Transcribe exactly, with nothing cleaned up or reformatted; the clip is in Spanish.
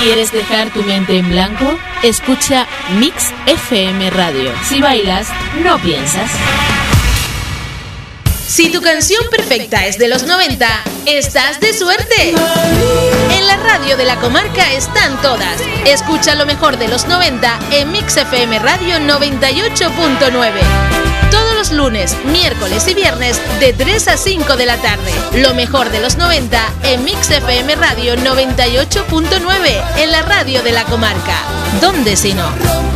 ¿Quieres dejar tu mente en blanco? Escucha Mix F M Radio. Si bailas, no piensas. Si tu canción perfecta es de los noventa, ¡estás de suerte! En la radio de la comarca están todas. Escucha lo mejor de los noventa en Mix F M Radio noventa y ocho punto nueve. Todos los lunes, miércoles y viernes de tres a cinco de la tarde. Lo mejor de los noventa en Mix F M Radio noventa y ocho punto nueve, en la radio de la comarca. ¿Dónde si no?